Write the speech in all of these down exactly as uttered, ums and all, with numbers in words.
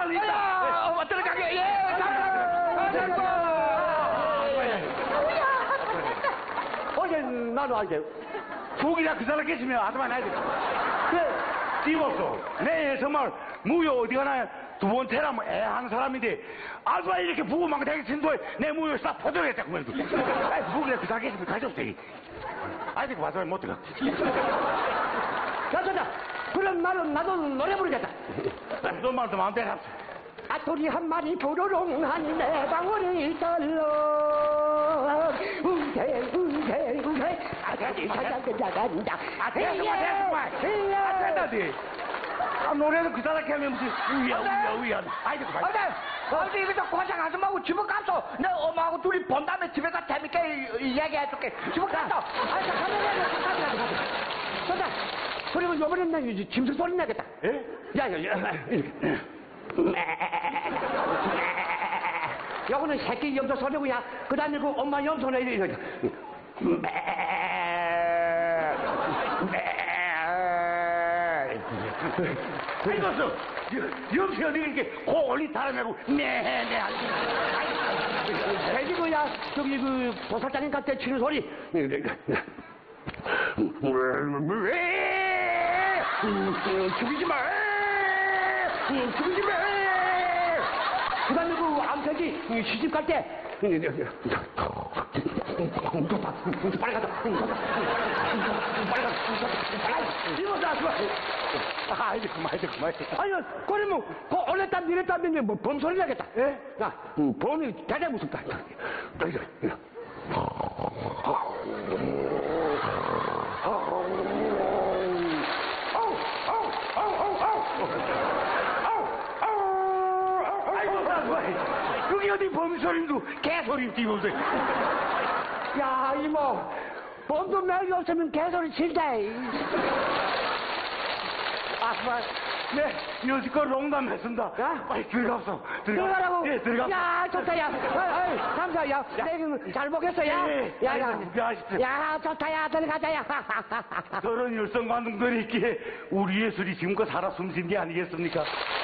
나는 있다. 어머 들어가게. 예. 어제 나도 알게. 죽이라 그 사람 계시면 아줌마 나야 돼. 그래, 이거서. 내 정말 무효 어디 가나 두 번째라면 애하는 사람인데 아줌마 이렇게 부고만 되게 진도에 내 무효 싹 퍼져야겠다. 그 말도. 아이, 죽이라 그 사람 계시면 가져도 돼. 아직 와서 못 들어. 자, 자, 자. 그럼 나는, 나도 노래 부르겠다. 무슨 말도 마음대로 합시다. 아토리 한 마리 도로롱하니 내 방울이 떨러 우세 우세 우세 아가리 사장들 나간다 아, 됐어, 그만, 됐어, 그만. 아, 됐다지. 아, 노래는 그 사람 하면 무슨 우야, 우야, 우야. 아이고, 그만. 어제 어제 이거 좀 고생하지 말고 집에 가서 내 엄마하고 둘이 본 다음에 집에 가서 재밌게 이야기해줄게. 집에 가서. 아, 자, 가면 가면 가면 가면 가면 자, 그리고 요번엔 나 이제 짐승 소리 나겠다. 예? 야, 야, 야, 이렇게. 요거는 새끼 염소 소리고야. 그 다음에 그 엄마 염소는 이렇게. 이것은 염치 어디 이렇게 코 올린 사람이고 네네 돼지고야 저기 그 보살장님 갈 때 치는 소리. 죽이지 마. 죽이지 마. 그 다음에 그 암새끼 시집 갈 때. 빨리 가자. 빨리 가자. 이거 다 좋아. 아 이제 그만 이제 그만. 아니, 그러면 그 올렸다 미랬다 하면 뭐 범소리 나겠다. 예? 야, 음, 범이 대대 무섭다. 아이고 다 좋아. 여기 어디 범소리도 개소리 띄우세. 야, 이모, 범도 맥이 없으면 개소리 친다. 아 정말 네 여지껏 농담했습니다. 야? 빨리 들어가서 들어가라고? 예 들어가. 야, 좋다, 야. 어이, 어이, 감사, 야. 내가 잘 보겠어, 야. 예, 예. 야, 야. 아이고, 구경하십시오. 야, 좋다, 야. 들어가자, 야. 저런 율성관동들이 있기에 우리 예술이 지금껏 살아 숨쉰 게 아니겠습니까?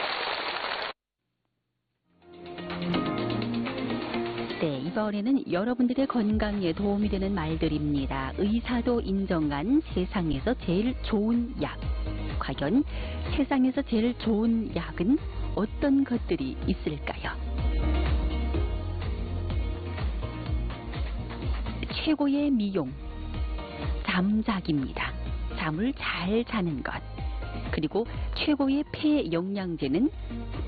네, 이번에는 여러분들의 건강에 도움이 되는 말들입니다. 의사도 인정한 세상에서 제일 좋은 약. 과연 세상에서 제일 좋은 약은 어떤 것들이 있을까요? 최고의 미용, 잠자기입니다. 잠을 잘 자는 것. 그리고 최고의 폐 영양제는